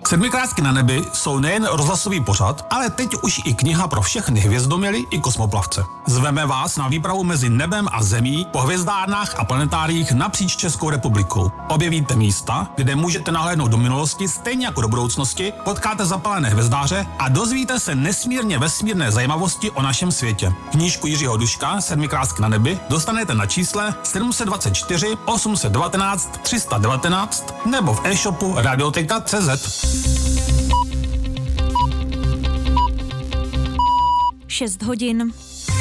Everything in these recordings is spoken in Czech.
Sedmikrásky na nebi jsou nejen rozhlasový pořad, ale teď už i kniha pro všechny hvězdoměly i kosmoplavce. Zveme vás na výpravu mezi nebem a zemí po hvězdárnách a planetáriích napříč Českou republikou. Objevíte místa, kde můžete nahlédnout do minulosti stejně jako do budoucnosti, potkáte zapalené hvězdáře a dozvíte se nesmírně vesmírné zajímavosti o našem světě. Knížku Jiřího Duška Sedmikrásky na nebi dostanete na čísle 724 819 319 nebo v e-shopu Radioteka.cz. 6 hodin.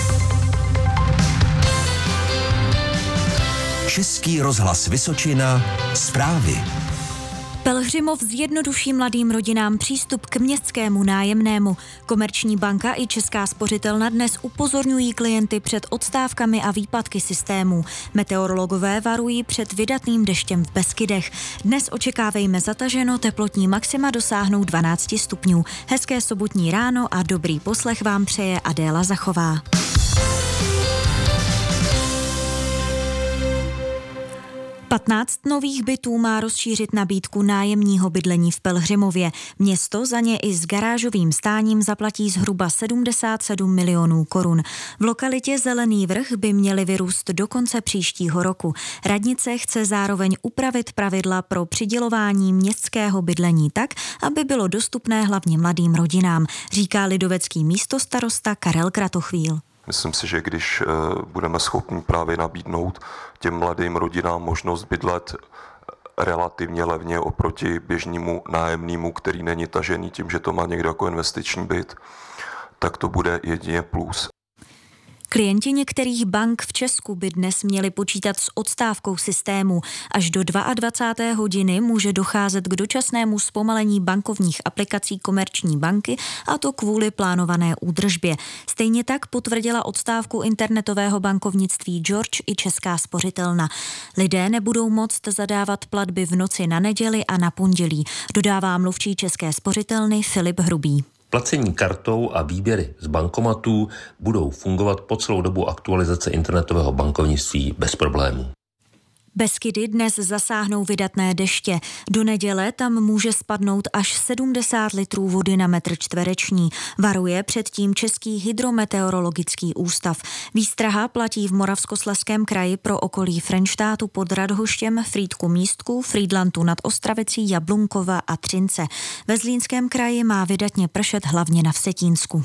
Český rozhlas Vysočina. Zprávy. Pelhřimov zjednoduší mladým rodinám přístup k městskému nájemnému. Komerční banka i Česká spořitelna dnes upozorňují klienty před odstávkami a výpadky systémů. Meteorologové varují před vydatným deštěm v Beskydech. Dnes očekávejme zataženo, teplotní maxima dosáhnou 12 stupňů. Hezké sobotní ráno a dobrý poslech vám přeje Adéla Zachová. Patnáct nových bytů má rozšířit nabídku nájemního bydlení v Pelhřimově. Město za ně i s garážovým stáním zaplatí zhruba 77 milionů korun. V lokalitě Zelený vrch by měly vyrůst do konce příštího roku. Radnice chce zároveň upravit pravidla pro přidělování městského bydlení tak, aby bylo dostupné hlavně mladým rodinám, říká lidovecký místostarosta Karel Kratochvíl. Myslím si, že když budeme schopni právě nabídnout těm mladým rodinám možnost bydlet relativně levně oproti běžnému nájemnému, který není tažený tím, že to má někdo jako investiční byt, tak to bude jedině plus. Klienti některých bank v Česku by dnes měli počítat s odstávkou systému. Až do 22. hodiny může docházet k dočasnému zpomalení bankovních aplikací Komerční banky, a to kvůli plánované údržbě. Stejně tak potvrdila odstávku internetového bankovnictví George i Česká spořitelna. Lidé nebudou moct zadávat platby v noci na neděli a na pondělí, dodává mluvčí České spořitelny Filip Hrubý. Placení kartou a výběry z bankomatů budou fungovat po celou dobu aktualizace internetového bankovnictví bez problémů. Beskydy dnes zasáhnou vydatné deště. Do neděle tam může spadnout až 70 litrů vody na metr čtvereční. Varuje předtím Český hydrometeorologický ústav. Výstraha platí v Moravskoslezském kraji pro okolí Frenštátu pod Radhoštěm, Frýdku Místku, Frýdlantu nad Ostravicí, Jablunkova a Třince. Ve Zlínském kraji má vydatně pršet hlavně na Vsetínsku.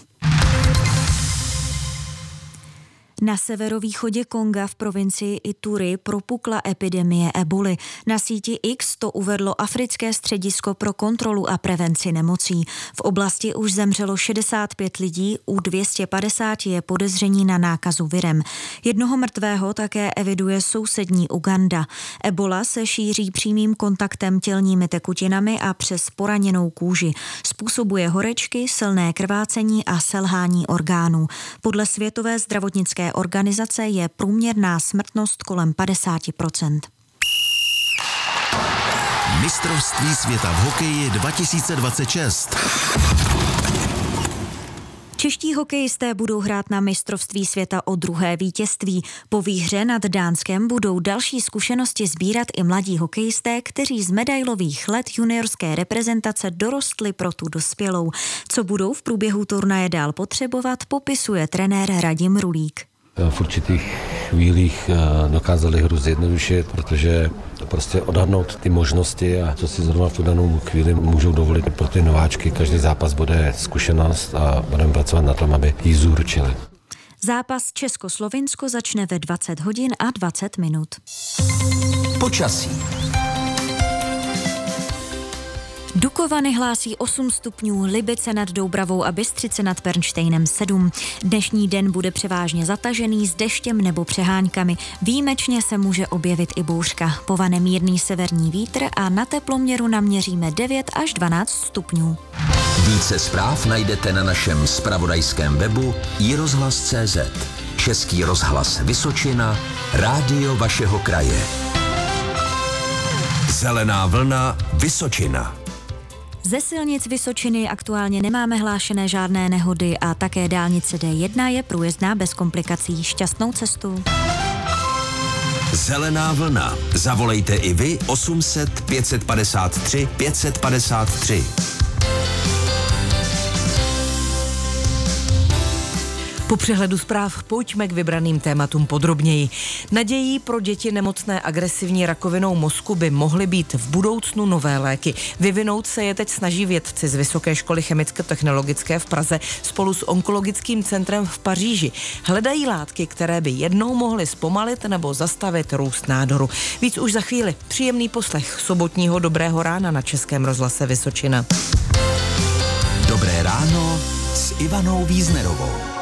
Na severovýchodě Konga v provincii Ituri propukla epidemie eboly. Na síti X to uvedlo Africké středisko pro kontrolu a prevenci nemocí. V oblasti už zemřelo 65 lidí, u 250 je podezření na nákazu virem. Jednoho mrtvého také eviduje sousední Uganda. Ebola se šíří přímým kontaktem tělními tekutinami a přes poraněnou kůži. Způsobuje horečky, silné krvácení a selhání orgánů. Podle Světové zdravotnické organizace je průměrná smrtnost kolem 50%. Mistrovství světa v hokeji 2026. Čeští hokejisté budou hrát na mistrovství světa o druhé vítězství. Po výhře nad Dánskem budou další zkušenosti sbírat i mladí hokejisté, kteří z medailových let juniorské reprezentace dorostli pro tu dospělou. Co budou v průběhu turnaje dál potřebovat, popisuje trenér Radim Rulík. V určitých chvílích dokázali hru zjednodušit, protože prostě odhadnout ty možnosti a co si zrovna v tu danou chvíli můžou dovolit pro ty nováčky. Každý zápas bude zkušenost a budeme pracovat na tom, aby ji zúročili. Zápas Česko-Slovinsko začne ve 20 hodin a 20 minut. Počasí. Dukovany hlásí 8 stupňů, Libice nad Doubravou a Bystřice nad Pernštejnem 7. Dnešní den bude převážně zatažený s deštěm nebo přeháňkami. Výjimečně se může objevit i bouřka. Povane mírný severní vítr a na teploměru naměříme 9 až 12 stupňů. Více zpráv najdete na našem zpravodajském webu iRozhlas.cz. Český rozhlas Vysočina, rádio vašeho kraje. Zelená vlna Vysočina. Ze silnic Vysočiny aktuálně nemáme hlášené žádné nehody a také dálnice D1 je průjezdná bez komplikací. Šťastnou cestu. Zelená vlna. Zavolejte i vy 800 553 553. Po přehledu zpráv pojďme k vybraným tématům podrobněji. Nadějí pro děti nemocné agresivní rakovinou mozku by mohly být v budoucnu nové léky. Vyvinout se je teď snaží vědci z Vysoké školy chemicko-technologické v Praze spolu s onkologickým centrem v Paříži. Hledají látky, které by jednou mohly zpomalit nebo zastavit růst nádoru. Víc už za chvíli. Příjemný poslech sobotního Dobrého rána na Českém rozhlase Vysočina. Dobré ráno s Ivanou Víznerovou.